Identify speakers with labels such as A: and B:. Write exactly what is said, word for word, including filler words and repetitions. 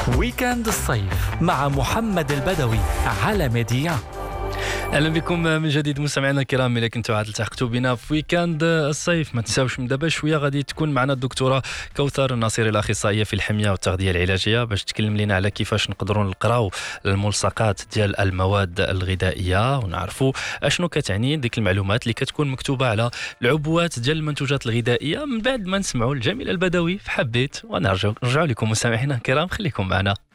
A: ويكاند الصيف مع محمد البدوي على ميديان.
B: اهلا بكم من جديد مستمعينا الكرام. الا كنتوا عاد التحقتوا بنا في ويكاند الصيف ما تنساوش من دابا شويه غادي تكون معنا الدكتوره كوثر الناصري الاخصائيه في الحميه والتغذيه العلاجيه باش تكلم لنا على كيفاش نقدروا نقراو الملصقات ديال المواد الغذائيه ونعرفوا اشنو كتعني ديك المعلومات اللي كتكون مكتوبه على العبوات ديال المنتوجات الغذائيه. من بعد ما نسمعوا الجميل البدوي في حبيت ونرجع نرجعوا لكم مستمعينا الكرام، خليكم معنا.